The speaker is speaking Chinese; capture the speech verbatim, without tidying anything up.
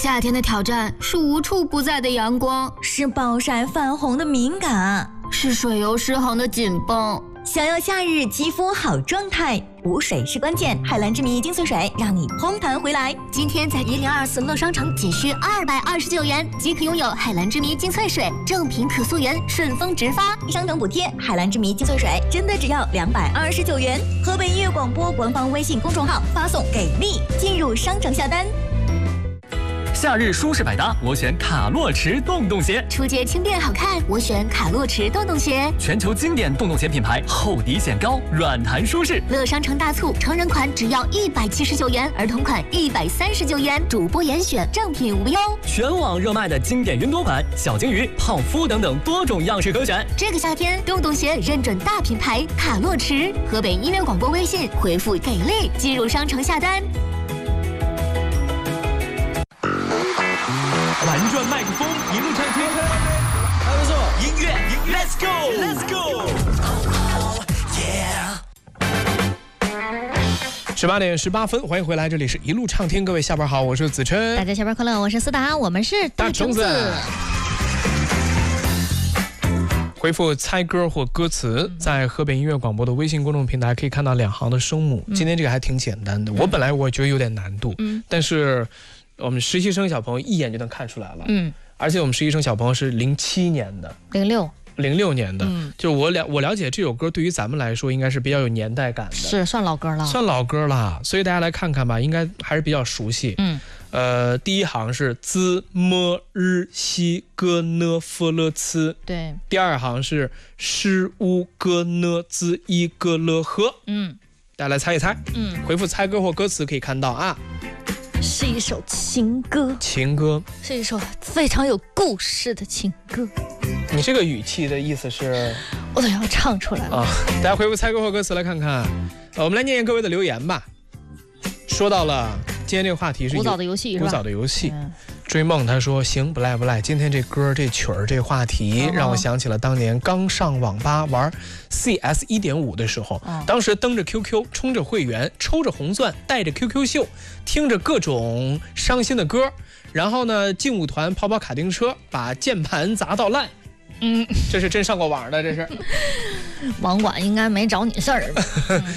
夏天的挑战是无处不在的阳光， 是暴晒泛红的敏感， 是水油失衡的紧绷。 想要夏日肌肤好状态，补水是关键。海蓝之谜精粹水让你烘弹回来。 今天在一零二四乐商城仅需二百二十九元即可拥有海蓝之谜精粹水，正品可溯源，顺丰直发， 商城补贴。海蓝之谜精粹水真的只要两百二十九元。河北音乐广播官方微信公众号发送给力进入商城下单。 夏日舒适百搭，我选卡洛驰洞洞鞋。 出街轻便好看，我选卡洛驰洞洞鞋。 全球经典洞洞鞋品牌，厚底显高，软弹舒适。 乐商城大促，成人款只要一百七十九元，儿童款一百三十九元，主播严选，正品无忧。 全网热卖的经典云朵款、小金鱼、胖夫等等多种样式可选。 这个夏天，洞洞鞋认准大品牌卡洛驰。河北音乐广播微信回复给力，进入商城下单。 玩转麦克风，一路唱天，还不错。音乐，音乐 ，Let's go，Let's go。 十八点十八分，欢迎回来，这里是一路畅听，各位下班好，我是子琛。 大家下班快乐，我是思达，我们是大橙子。回复猜歌或歌词，在河北音乐广播的微信公众平台可以看到两行的声母。嗯、今天这个还挺简单的，我本来我觉得有点难度，嗯、但是我们实习生小朋友一眼就能看出来了。嗯，而且我们实习生小朋友是零七年的， 零六。 零六年的，嗯，就是我了我了解这首歌对于咱们来说应该是比较有年代感的， 是算老歌了， 算老歌了，所以大家来看看吧，应该还是比较熟悉。嗯，呃，第一行是兹么日西哥呢佛勒兹， 对， 第二行是诗乌哥呢兹伊哥勒呵，嗯，大家来猜一猜，嗯，回复猜歌或歌词可以看到啊。 是一首情歌， 情歌是一首非常有故事的情歌。 你这个语气的意思是？ 我都要唱出来了啊！ 大家回复猜歌或歌词来看看。呃，我们来念念各位的留言吧。说到了今天这个话题是古早的游戏， 古早的游戏。嗯、追梦他说行不赖不赖，今天这歌这曲儿这话题、哦、让我想起了当年刚上网吧玩 C S 一点五 的时候，哦、当时登着 Q Q， 充着会员，抽着红钻，带着 Q Q 秀，听着各种伤心的歌，然后呢劲舞团跑跑卡丁车，把键盘砸到烂。嗯，这是真上过网的，这是。 网管应该没找你事儿吧？嗯